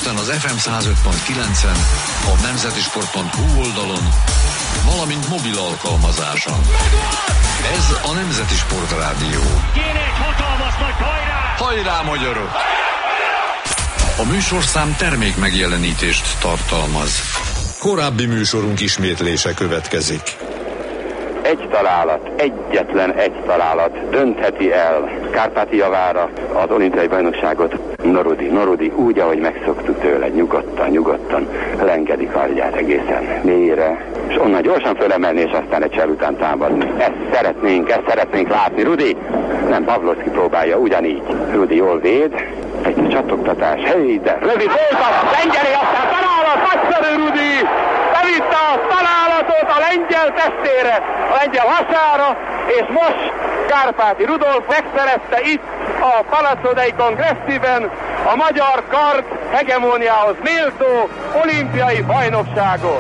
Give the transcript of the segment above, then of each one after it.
Budapesten az FM 105.9-en, a nemzetisport.hu oldalon, valamint mobil alkalmazáson. Ez a Nemzeti Sport Rádió. Kéne egy hatalmas nagy hajrá! Hajrá, magyarok! A műsorszám termék megjelenítést tartalmaz. Korábbi műsorunk ismétlése következik. Egy találat, egyetlen egy találat döntheti el Kárpáti javára az olimpiai bajnokságot. Norudi, úgy, ahogy megszoktuk tőle, nyugodtan lengedik karját egészen mélyre, és onnan gyorsan fölemelni, és aztán egy csel után támadni. Ezt szeretnénk látni. Rudi, nem, Pavlovszki próbálja ugyanígy. Rudi jól véd, egy csattogtatás, de rövid volt a lengyeli, aztán találat, nagyszerű Rudi! Bevitte a találatot a lengyel testére, a lengyel hasára, és most Kárpáti Rudolf megszerezte itt a Palacodei Kongresszben a magyar kard hegemóniához méltó olimpiai bajnokságot.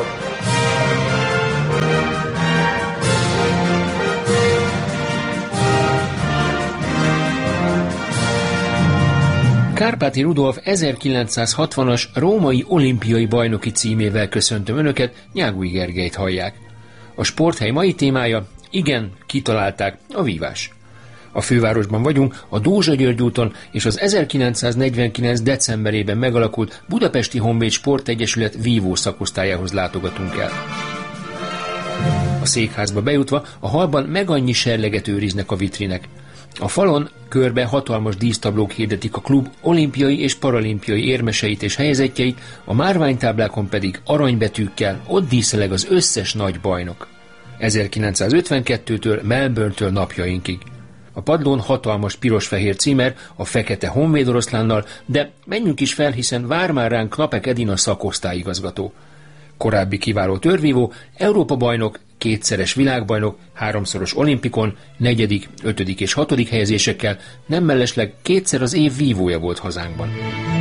Kárpáti Rudolf 1960-as római olimpiai bajnoki címével köszöntöm Önöket, Nyágúj Gergelyt hallják. A sporthely mai témája, igen, kitalálták, a vívás. A fővárosban vagyunk, a Dózsa György úton és az 1949. decemberében megalakult Budapesti Honvéd Sportegyesület vívó szakosztályához látogatunk el. A székházba bejutva a hallban megannyi serleget őriznek a vitrinek. A falon körbe hatalmas dísztablók hirdetik a klub olimpiai és paralimpiai érmeseit és helyezettjeit, a márványtáblákon pedig aranybetűkkel ott díszeleg az összes nagy bajnok. 1952-től Melbourne-től napjainkig. A padlón hatalmas piros-fehér címer a fekete Honvéd oroszlánnal, de menjünk is fel, hiszen vár már ránk Knapek Edina szakosztályigazgató. Korábbi kiváló törvívó, Európa-bajnok, kétszeres világbajnok, 3-szoros olimpikon, 4., 5. és 6. helyezésekkel, nem mellesleg kétszer az év vívója volt hazánkban.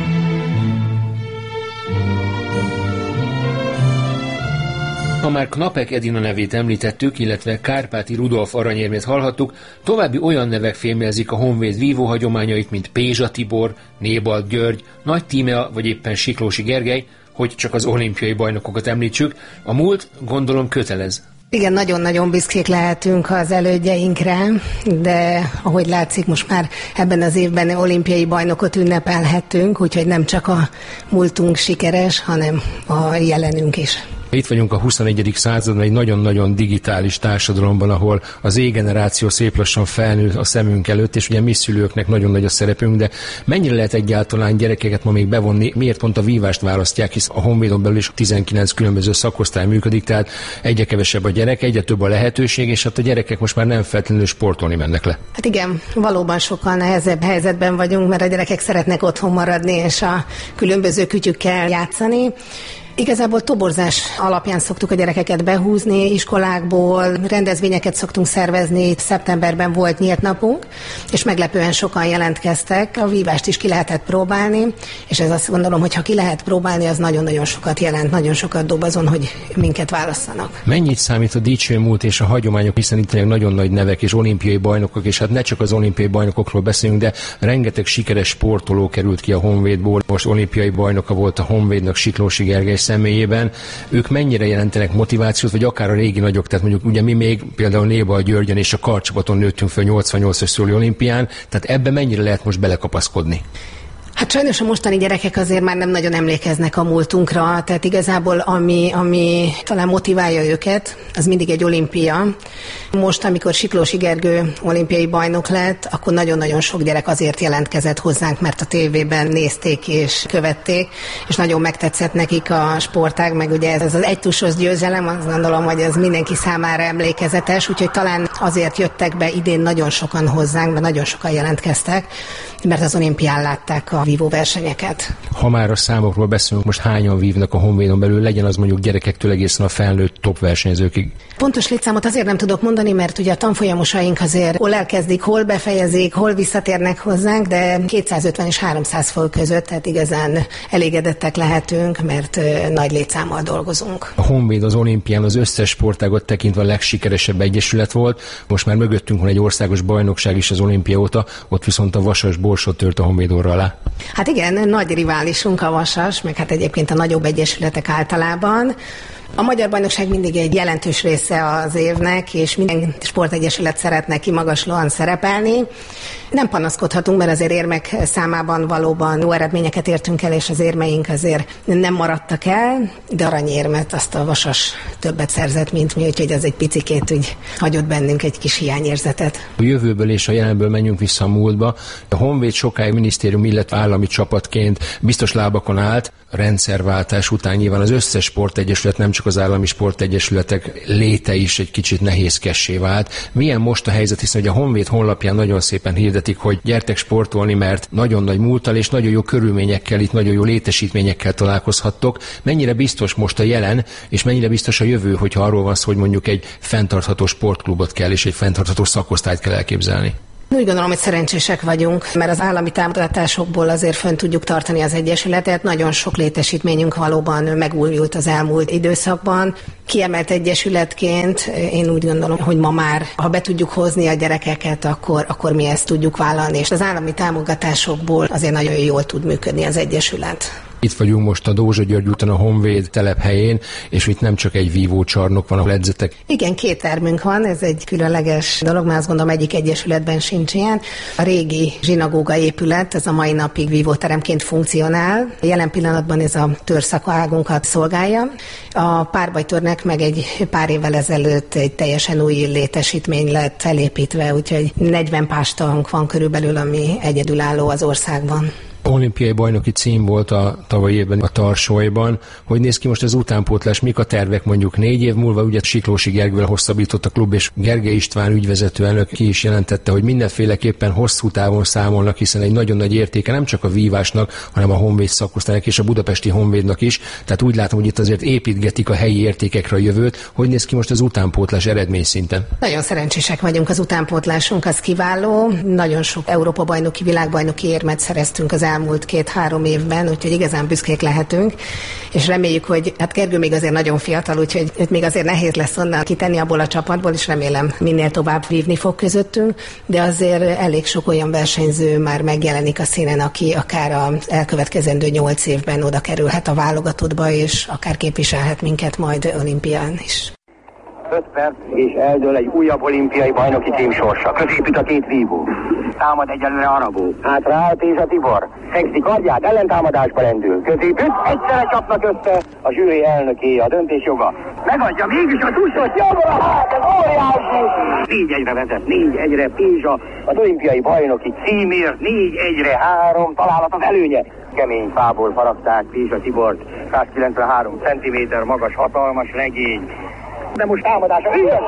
Ha már Knapek Edina nevét említettük, illetve Kárpáti Rudolf aranyérmét hallhattuk, további olyan nevek fémjelzik a Honvéd vívó hagyományait, mint Pézsa Tibor, Nébald György, Nagy Tímea vagy éppen Siklósi Gergely, hogy csak az olimpiai bajnokokat említsük, a múlt gondolom kötelez. Igen, nagyon-nagyon büszkék lehetünk az elődjeinkre, de ahogy látszik, most már ebben az évben olimpiai bajnokot ünnepelhetünk, úgyhogy nem csak a múltunk sikeres, hanem a jelenünk is. Itt vagyunk a 21. században, egy nagyon-nagyon digitális társadalomban, ahol az Z-generáció szép lassan felnő a szemünk előtt, és ugye mi szülőknek nagyon nagy a szerepünk, de mennyire lehet egyáltalán gyerekeket ma még bevonni, miért pont a vívást választják, hisz a Honvédon belül is 19 különböző szakosztály működik, tehát egyre kevesebb a gyerek, egyre több a lehetőség, és hát a gyerekek most már nem feltétlenül sportolni mennek le. Hát igen, valóban sokkal nehezebb helyzetben vagyunk, mert a gyerekek szeretnek otthon maradni, és a különböző kütyükkel játszani. Igazából toborzás alapján szoktuk a gyerekeket behúzni, iskolákból, rendezvényeket szoktunk szervezni, szeptemberben volt nyílt napunk, és meglepően sokan jelentkeztek, a vívást is ki lehetett próbálni, és ez azt gondolom, hogy ha ki lehet próbálni, az nagyon-nagyon sokat jelent, nagyon sokat dob azon, hogy minket válasszanak. Mennyit számít a dicső múlt és a hagyományok, hiszen itt nagyon nagy nevek és olimpiai bajnokok, és hát ne csak az olimpiai bajnokokról beszélünk, de rengeteg sikeres sportoló került ki a Honvédból, most olimpiai bajnoka volt a Honvédnak Siklósi Gergely személyében. Ők mennyire jelentenek motivációt, vagy akár a régi nagyok, tehát mondjuk ugye mi még például Nébald Györgyen és a karcsapaton nőttünk fel 88-as Szőli olimpián, tehát ebbe mennyire lehet most belekapaszkodni? Hát sajnos a mostani gyerekek azért már nem nagyon emlékeznek a múltunkra, tehát igazából ami talán motiválja őket, az mindig egy olimpia. Most, amikor Siklósi Gergő olimpiai bajnok lett, akkor nagyon-nagyon sok gyerek azért jelentkezett hozzánk, mert a tévében nézték és követték, és nagyon megtetszett nekik a sportág, meg ugye ez az egytusos győzelem, azt gondolom, hogy ez mindenki számára emlékezetes, úgyhogy talán azért jöttek be idén nagyon sokan hozzánk, mert nagyon sokan jelentkeztek, mert az olimpián látták a vívóversenyeket. Ha már a számokról beszélünk, most hányan vívnak a Honvédon belül, legyen az mondjuk gyerekektől egészen a felnőtt top versenyzőkig? Pontos létszámot azért nem tudok mondani, mert ugye a tanfolyamosaink azért hol elkezdik, hol befejezik, hol visszatérnek hozzánk, de 250 és 300 fő között, tehát igazán elégedettek lehetünk, mert nagy létszámmal dolgozunk. A Honvéd az olimpián az összes sportágat tekintve a legsikeresebb egyesület volt, most már mögöttünk van egy országos bajnokság is az olimpia óta, ott viszont a vasas borsot tört a Honvéd orra alá. Hát igen, nagy riválisunk a Vasas, meg hát egyébként a nagyobb egyesületek általában. A Magyar Bajnokság mindig egy jelentős része az évnek, és minden sportegyesület szeretne kimagaslóan szerepelni. Nem panaszkodhatunk, mert azért érmek számában valóban jó eredményeket értünk el, és az érmeink azért nem maradtak el, de aranyérmet azt a Vasas többet szerzett, mint mi, úgyhogy az egy picikét úgy hagyott bennünk egy kis hiányérzetet. A jövőből és a jelenből menjünk vissza a múltba. A Honvéd sokáig minisztérium, illetve állami csapatként biztos lábakon állt. A rendszerváltás után nyilván az összes sportegyesület, nem csak az állami sportegyesületek léte is egy kicsit nehézkessé vált. Milyen most a helyzet, hiszen hogy a Honvéd honlapján nagyon szépen hirdetik, hogy gyertek sportolni, mert nagyon nagy múlttal és nagyon jó körülményekkel, itt nagyon jó létesítményekkel találkozhattok. Mennyire biztos most a jelen, és mennyire biztos a jövő, hogyha arról van szó, hogy mondjuk egy fenntartható sportklubot kell, és egy fenntartható szakosztályt kell elképzelni? Úgy gondolom, hogy szerencsések vagyunk, mert az állami támogatásokból azért fönn tudjuk tartani az egyesületet. Nagyon sok létesítményünk valóban megújult az elmúlt időszakban. Kiemelt egyesületként én úgy gondolom, hogy ma már, ha be tudjuk hozni a gyerekeket, akkor mi ezt tudjuk vállalni, és az állami támogatásokból azért nagyon jól tud működni az egyesület. Itt vagyunk most a Dózsa György úton, a Honvéd telephelyén, és itt nem csak egy vívócsarnok van, ahol edzetek. Igen, 2 termünk van, ez egy különleges dolog, mert azt gondolom egyik egyesületben sincs ilyen. A régi zsinagóga épület, ez a mai napig vívóteremként funkcionál. Jelen pillanatban ez a törszakvágunkat szolgálja. A párbajtörnek meg egy pár évvel ezelőtt egy teljesen új létesítmény lett felépítve, úgyhogy 40 pástalunk van körülbelül, ami egyedülálló az országban. Olimpiai bajnoki cím volt a tavalyi évben a Tarsolyban. Hogy néz ki most az utánpótlás? Mik a tervek mondjuk 4 év múlva? Ugye Siklósi Gergővel hosszabbított a klub, és Gergely István ügyvezető elnök ki is jelentette, hogy mindenféleképpen hosszú távon számolnak, hiszen egy nagyon nagy értéke nem csak a vívásnak, hanem a Honvéd szakosztálynak és a budapesti Honvédnak is. Tehát úgy látom, hogy itt azért építgetik a helyi értékekre a jövőt. Hogy néz ki most az utánpótlás eredményszinten? Nagyon szerencsések vagyunk, az utánpótlásunk az kiváló. Nagyon sok Európa-bajnoki, világbajnoki érmet szereztünk az elmúlt 2-3 évben, úgyhogy igazán büszkék lehetünk, és reméljük, hogy hát Gergő még azért nagyon fiatal, úgyhogy őt még azért nehéz lesz onnan kitenni abból a csapatból, és remélem minél tovább vívni fog közöttünk, de azért elég sok olyan versenyző már megjelenik a színen, aki akár az elkövetkezendő 8 évben oda kerülhet a válogatottba, és akár képviselhet minket majd olimpián is. 5 perc, és eldől egy újabb olimpiai bajnoki cím sorsa. Középüt a 2 vívó. Támad egyelőre Aragó. Hátra áll Pézsa Tibor. Fekszik kardját, ellentámadásba lendül. Középüt, egyszerre csapnak össze a zsűri elnöké, a döntés joga. Megadja mégis a tusot, jobbra, hát ez óriási! 4-1-re vezet, 4-1-re Pézsa az olimpiai bajnoki címért, 4-1-re 3 találat az előnye. Kemény fából faragták Pézsa Tibort, 193 cm magas, hatalmas legény. De most támadása, igen!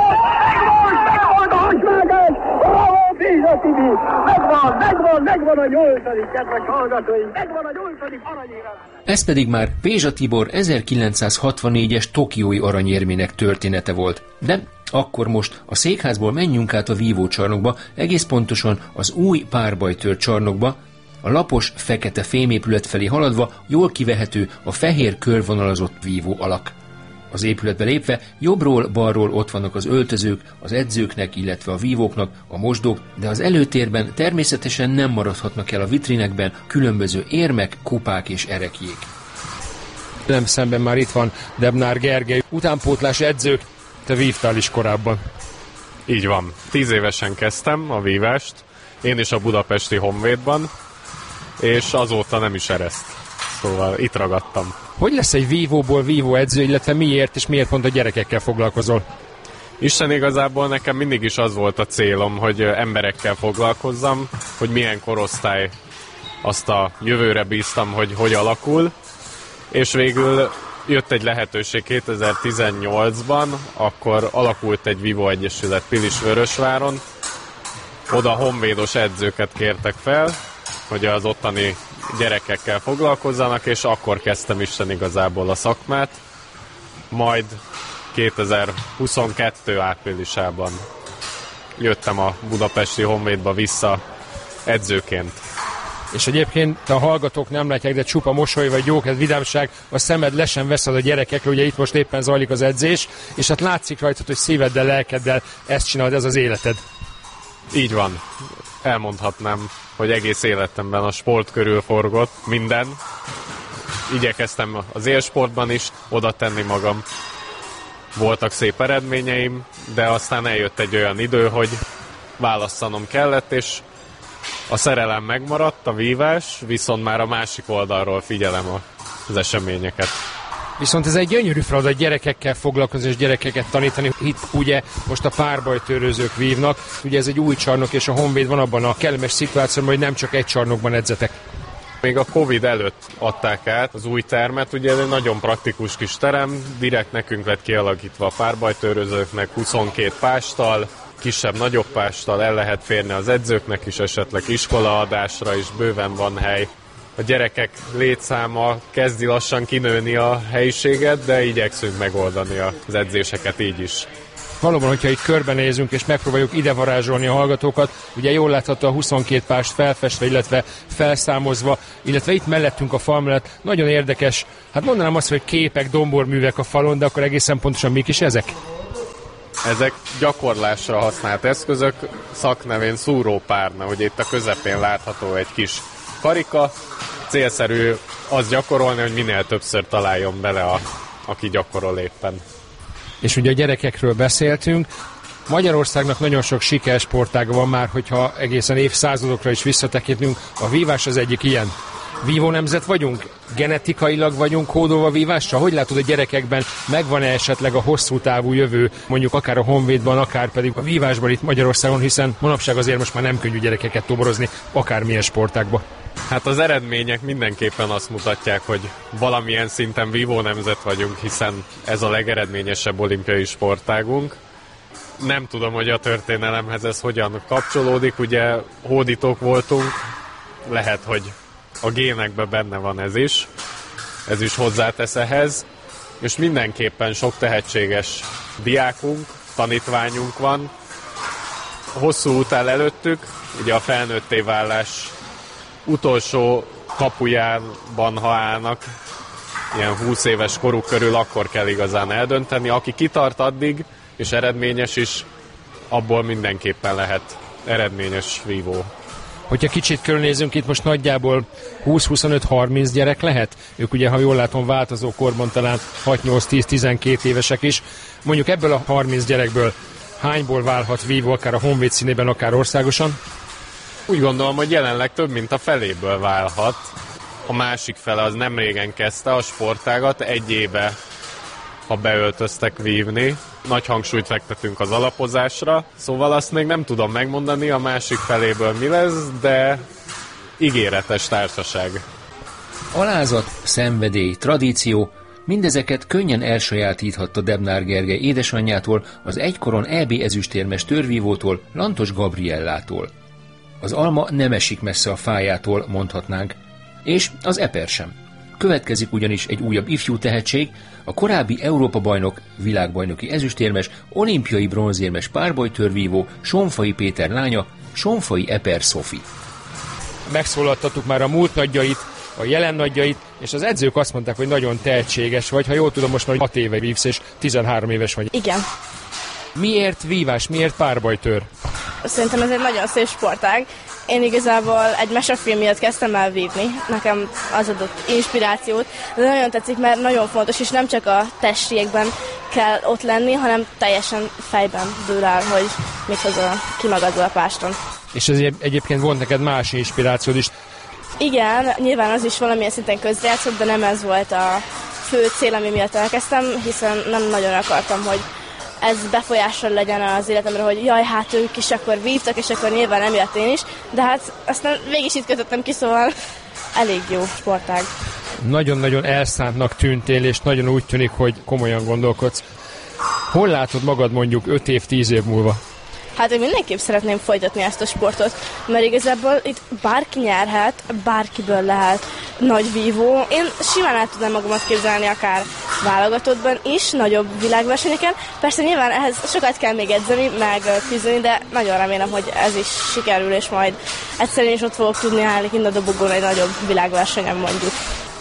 Megvolt a hasmágás! Bravo, Pézsa Tibi! Megvan a 8. kedves hallgatóink! Megvan a 8. aranyérem! Ez pedig már Pézsa Tibor 1964-es tokiói aranyérmének története volt. De akkor most a székházból menjünk át a vívócsarnokba, egész pontosan az új párbajtőr csarnokba, a lapos, fekete fémépület felé haladva jól kivehető a fehér körvonalazott vívó alak. Az épületbe lépve jobbról-balról ott vannak az öltözők, az edzőknek, illetve a vívóknak, a mosdók, de az előtérben természetesen nem maradhatnak el a vitrinekben különböző érmek, kupák és erekjék. Nem szemben már itt van Debnár Gergely, utánpótlás edzők, te vívtál is korábban. Így van, 10 évesen kezdtem a vívást, én is a budapesti Honvédban, és azóta nem is ereszt. Szóval itt ragadtam. Hogy lesz egy vívóból vívó edző, illetve miért és miért pont a gyerekekkel foglalkozol? Isten igazából nekem mindig is az volt a célom, hogy emberekkel foglalkozzam, hogy milyen korosztály, azt a jövőre bíztam, hogy alakul, és végül jött egy lehetőség 2018-ban, akkor alakult egy vívó egyesület Pilisvörösváron, oda honvédos edzőket kértek fel, hogy az ottani gyerekekkel foglalkozzanak, és akkor kezdtem Isten igazából a szakmát, majd 2022 áprilisában jöttem a budapesti Honvédba vissza edzőként. És egyébként a hallgatók nem látják, de csupa mosoly vagy jókedv, vidámság, a szemed le sem veszed a gyerekekre, ugye itt most éppen zajlik az edzés, és hát látszik rajtad, hogy szíveddel, lelkeddel ezt csinálod, ez az életed. Így van. elmondhatnám, hogy egész életemben a sport körül forgott minden. Igyekeztem az élsportban is oda tenni magam. Voltak szép eredményeim, de aztán eljött egy olyan idő, hogy választanom kellett, és a szerelem megmaradt, a vívás, viszont már a másik oldalról figyelem az eseményeket. Viszont ez egy gyönyörű feladat, gyerekekkel foglalkozni és gyerekeket tanítani. Itt ugye most a párbajtőrözők vívnak, ugye ez egy új csarnok, és a Honvéd van abban a kellemes szituációban, hogy nem csak egy csarnokban edzetek. Még a Covid előtt adták át az új termet, ugye ez egy nagyon praktikus kis terem, direkt nekünk lett kialakítva a párbajtőrözőknek 22 pástal, kisebb-nagyobb pástal el lehet férni az edzőknek is, esetleg iskolaadásra is bőven van hely. A gyerekek létszáma kezdi lassan kinőni a helyiséget, de igyekszünk megoldani az edzéseket így is. Valóban, hogyha itt körbenézünk és megpróbáljuk ide varázsolni a hallgatókat, ugye jól látható a 22 pást felfestve, illetve felszámozva, illetve itt mellettünk a fal mellett nagyon érdekes, hát mondanám azt, hogy képek, domborművek a falon, de akkor egészen pontosan mik is ezek? Ezek gyakorlásra használt eszközök, szaknevén szúrópárna, ugye itt a közepén látható egy kis karika, célszerű azt gyakorolni, hogy minél többször találjon bele, aki gyakorol éppen. És ugye a gyerekekről beszéltünk, Magyarországnak nagyon sok sikersportága van már, hogyha egészen évszázadokra is visszatekintünk, a vívás az egyik ilyen. Vívó nemzet vagyunk? Genetikailag vagyunk kódolva vívásra? Hogy látod, a gyerekekben megvan-e esetleg a hosszú távú jövő, mondjuk akár a Honvédban, akár pedig a vívásban itt Magyarországon, hiszen manapság azért most már nem könnyű gyerekeket toborozni, akármilyen sportákba. Hát az eredmények mindenképpen azt mutatják, hogy valamilyen szinten vívó nemzet vagyunk, hiszen ez a legeredményesebb olimpiai sportágunk. Nem tudom, hogy a történelemhez ez hogyan kapcsolódik, ugye hódítók voltunk, lehet, hogy a génekben benne van ez is hozzátesz ehhez, és mindenképpen sok tehetséges diákunk, tanítványunk van. Hosszú út áll előttük, ugye a felnőtté válás utolsó kapujában, ha állnak, ilyen 20 éves koruk körül, akkor kell igazán eldönteni. Aki kitart addig, és eredményes is, abból mindenképpen lehet eredményes vívó. Hogyha kicsit körülnézünk, itt most nagyjából 20-25-30 gyerek lehet. Ők ugye, ha jól látom, változó korban talán 6-8-10-12 évesek is. Mondjuk ebből a 30 gyerekből hányból válhat vívó, akár a Honvéd színében, akár országosan? Úgy gondolom, hogy jelenleg több mint a feléből válhat. A másik fele az nem régen kezdte a sportágat, egy éve, ha beöltöztek vívni. Nagy hangsúlyt fektetünk az alapozásra, szóval azt még nem tudom megmondani, a másik feléből mi lesz, de ígéretes társaság. Alázat, szenvedély, tradíció, mindezeket könnyen elsajátíthatta Debnár Gergely édesanyjától, az egykoron EB ezüstérmes törvívótól, Lantos Gabriellától. Az alma nem esik messze a fájától, mondhatnánk, és az eper sem. Következik ugyanis egy újabb ifjú tehetség, a korábbi Európa-bajnok, világbajnoki ezüstérmes, olimpiai bronzérmes párbajtőrvívó Sonfai Péter lánya, Sonfai Eper Szofi. Megszólaltattuk már a múlt nagyjait, a jelen nagyjait, és az edzők azt mondták, hogy nagyon tehetséges vagy, ha jól tudom, most már 6 éve vívsz, és 13 éves vagy. Igen. Miért vívás, miért párbajtőr? Szerintem ez egy nagyon szép sportág. Én igazából egy mesefilm miatt kezdtem el vívni. Nekem az adott inspirációt. De nagyon tetszik, mert nagyon fontos, és nem csak a testiekben kell ott lenni, hanem teljesen fejben dől el, hogy mit hozol ki magadból a páston. És ez egyébként volt neked más inspirációd is? Igen, nyilván az is valamilyen szinten közrejátszott, de nem ez volt a fő cél, ami miatt elkezdtem, hiszen nem nagyon akartam, hogy ez befolyással legyen az életemre, hogy jaj, hát ők is akkor vívtak, és akkor nyilván emiatt én is, de hát aztán végig is itt kötöttem ki, szóval elég jó sportág. Nagyon-nagyon elszántnak tűntél, és nagyon úgy tűnik, hogy komolyan gondolkodsz. Hol látod magad mondjuk 5 év, 10 év múlva? Hát én mindenképp szeretném folytatni ezt a sportot, mert igazából itt bárki nyerhet, bárkiből lehet nagy vívó. Én simán el tudnám magamat képzelni akár válogatottban is, nagyobb világversenyeken. Persze nyilván ehhez sokat kell még edzeni, meg küzdeni, de nagyon remélem, hogy ez is sikerül, és majd egyszerűen is ott fogok tudni állni kint a dobogón egy nagyobb világversenyen mondjuk.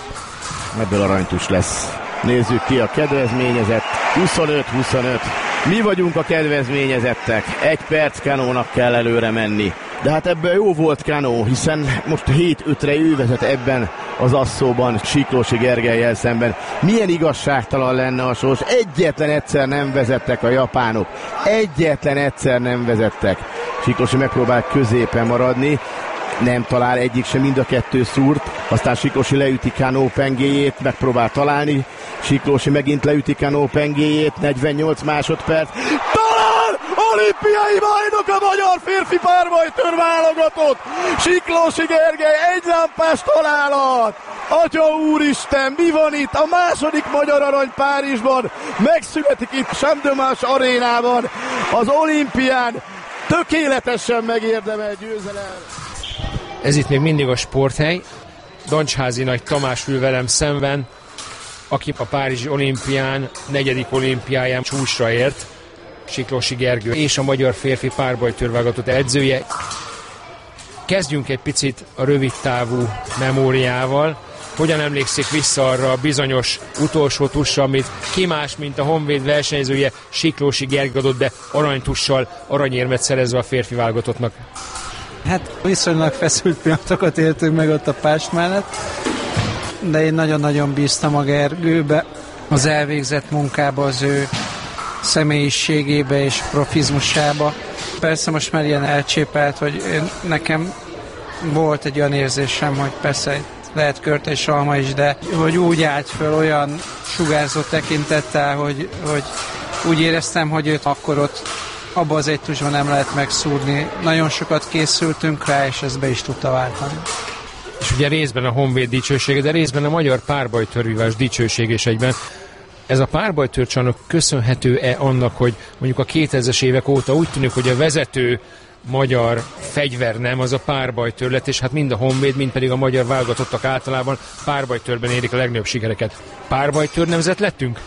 Ebből aranytus lesz. Nézzük ki a kedvezményezett. 25-25. Mi vagyunk a kedvezményezettek. 1 perc kanónak kell előre menni. De hát ebből jó volt Kanó, hiszen most 7-5-re ő vezet ebben az asszóban Siklósi Gergellyel szemben. Milyen igazságtalan lenne a sors. Egyetlen egyszer nem vezettek a japánok. Egyetlen egyszer nem vezettek. Siklósi megpróbál középen maradni. Nem talál egyik sem, mind a kettő szúrt. Aztán Siklósi leüti Kanó pengéjét, megpróbál találni. Siklósi megint leüti Kanó pengéjét, 48 másodperc. Talál! Olimpiai bajnok a magyar férfi párbajtőr válogatott! Siklósi Gergely, egy lámpás találat! Atya úristen, mi van itt? A második magyar arany Párizsban megszületik itt Champ-de-Mars arénában, az olimpián. Tökéletesen megérdemelt győzelem. Ez itt még mindig a Sporthely. Dancsházi Nagy Tamás ül velem szemben, aki a párizsi olimpián 4. olimpiáján csúcsra ért. Siklósi Gergő és a magyar férfi párbajtőr válogatott edzője. Kezdjünk egy picit a rövidtávú memóriával. Hogyan emlékszik vissza arra a bizonyos utolsó tussra, amit ki más, mint a Honvéd versenyzője Siklósi Gergő adott be aranytussal, aranyérmet szerezve a férfi válogatottnak? Hát viszonylag feszült pillanatokat éltünk meg ott a pást mellett, de én nagyon-nagyon bíztam a Gergőbe, az elvégzett munkába, az ő személyiségébe és profizmusába. Persze most már ilyen elcsépelt, hogy nekem volt egy olyan érzésem, hogy persze lehet Körte és Alma is, de hogy úgy állt föl olyan sugárzó tekintettel, hogy úgy éreztem, hogy őt akkor ott abban az egy tusban nem lehet megszúrni. Nagyon sokat készültünk rá, és ez be is tudta váltani. És ugye részben a Honvéd dicsősége, de részben a magyar párbajtőrvívás dicsőség is egyben. Ez a párbajtőrcsarnok köszönhető-e annak, hogy mondjuk a 2000-es évek óta úgy tűnik, hogy a vezető magyar fegyvernem az a párbajtőr lett, és hát mind a Honvéd, mind pedig a magyar válogatottak általában párbajtőrben érik a legnagyobb sikereket. Párbajtőr nemzet lettünk?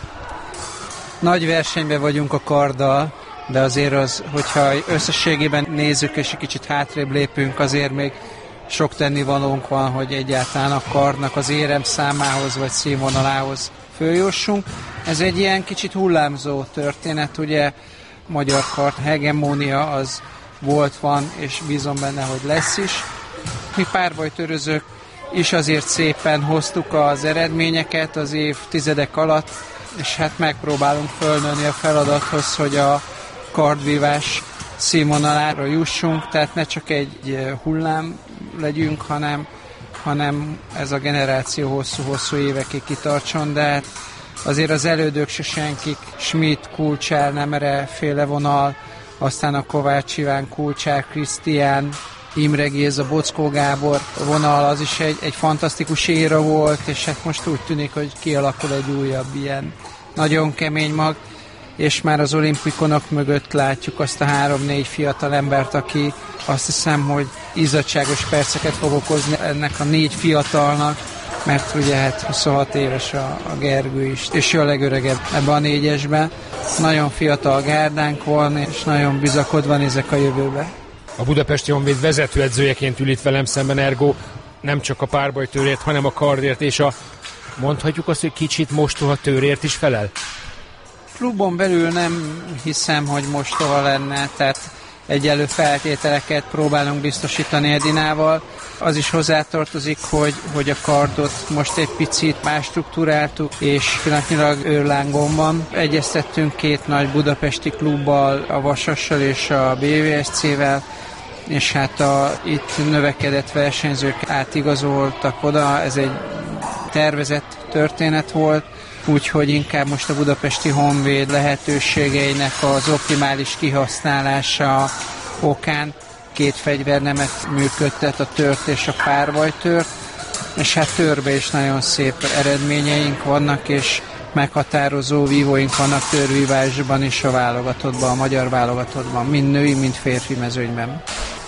Nagy versenyben vagyunk a karddal, de azért az, hogyha összességében nézzük és egy kicsit hátrébb lépünk, azért még sok tennivalónk van, hogy egyáltalán a kardnak az érem számához vagy színvonalához följussunk. Ez egy ilyen kicsit hullámzó történet, ugye magyar kard hegemónia az volt, van, és bízom benne, hogy lesz is. Mi párbajtőrözők is azért szépen hoztuk az eredményeket az évtizedek alatt, és hát megpróbálunk fölnőni a feladathoz, hogy a kardvívás színvonalára jussunk, tehát ne csak egy hullám legyünk, hanem ez a generáció hosszú-hosszú évekig kitartson, de hát azért az elődök se senkik, Schmidt, Kulcsár, Nemere, Félevonal, aztán a Kovács Iván, Kulcsár, Krisztián, Imre Géza, Bockó Gábor vonal, az is egy fantasztikus éra volt, és hát most úgy tűnik, hogy kialakul egy újabb ilyen nagyon kemény mag, és már az olimpikonok mögött látjuk azt a 3-4 fiatal embert, aki azt hiszem, hogy izzadságos perceket fog okozni ennek a 4 fiatalnak, mert ugye hát 26 éves a Gergő is, és ő a legöregebb ebben a 4-esben. Nagyon fiatal gárdánk van, és nagyon bizakodva nézek a jövőbe. A Budapesti Honvéd vezetőedzőjeként ül itt velem szemben, ergo nem csak a párbajtőrért, hanem a kardért, és mondhatjuk azt, hogy kicsit mostohatőrért is felel? Klubon belül nem hiszem, hogy mostoha lenne, tehát egyenlő feltételeket próbálunk biztosítani Edinával. Az is hozzátartozik, hogy a kardot most egy picit más struktúráltuk, és pillanatnyilag őrlángon van. Egyeztettünk 2 nagy budapesti klubbal, a Vasassal és a BVSC-vel, és hát itt növekedett versenyzők átigazoltak oda, ez egy tervezett történet volt, úgyhogy inkább most a Budapesti Honvéd lehetőségeinek az optimális kihasználása okán 2 fegyvernemet működtet, a tört és a párbajtőrt, és hát törbe is nagyon szép eredményeink vannak, és meghatározó vívóink vannak törvívásban és a válogatottban, a magyar válogatottban, mind női, mind férfi mezőnyben.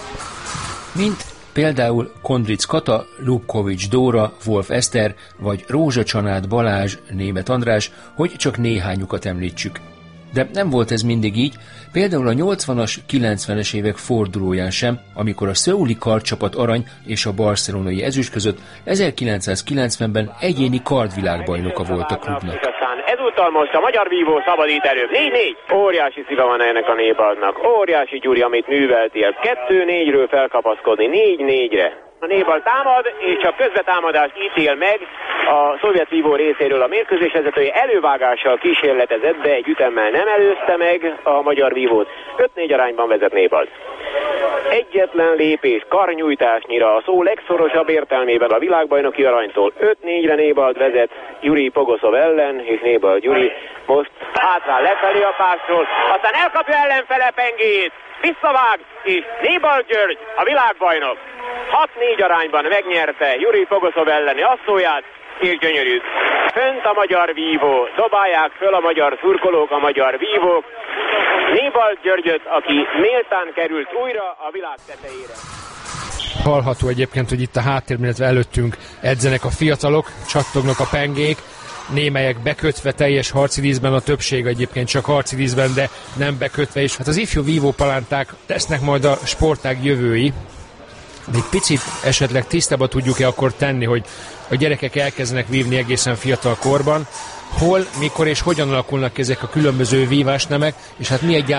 Mint például Kondric Kata, Lubkovics Dóra, Wolf Eszter, vagy Rózsa Csanád Balázs, Németh András, hogy csak néhányukat említsük. De nem volt ez mindig így, például a 80-as, 90-es évek fordulóján sem, amikor a szöuli kardcsapat arany és a barcelonai ezüst között 1990-ben egyéni kardvilágbajnoka volt a klubnak. aztán ezúttal most a magyar vívó szabadít előbb. 4-4. Óriási szíve van ennek a Nébaldnak. Óriási Gyuri, amit műveltél. 2-4-ről felkapaszkodni 4-4-re. A Nébald támad, és csak közbetámadást ítél meg a szovjet vívó részéről a mérkőzés vezetője. Elővágással kísérletezett, de egy ütemmel nem előzte meg a magyar vívót. 5-4 arányban vezet Nébald. Egyetlen lépés, karnyújtásnyira a szó legszorosabb értelmében a világbajnoki aranytól. 5-4-re Nébald vezet Juri Pogoszov ellen, és Nébald Gyuri most hátrál lefelé a pásról, aztán elkapja ellenfele pengét, visszavág, és Nébald György, a világbajnok 6-4 arányban megnyerte Juri Pogoszov elleni asszóját, és gyönyörű. Fönt a magyar vívó, dobálják föl a magyar szurkolók, a magyar vívók, Nébald Györgyöt, aki méltán került újra a világ tetejére. Hallható egyébként, hogy itt a háttérben, illetve előttünk edzenek a fiatalok, csattognak a pengék, némelyek bekötve teljes harcidíszben, a többség egyébként csak harcidíszben, de nem bekötve, és hát az ifjú vívópalánták lesznek majd a sportág jövői. De egy picit esetleg tisztába tudjuk-e akkor tenni, hogy a gyerekek elkezdenek vívni egészen fiatal korban, hol, mikor és hogyan alakulnak ezek a különböző vívásnemek, és hát mi egyáltalán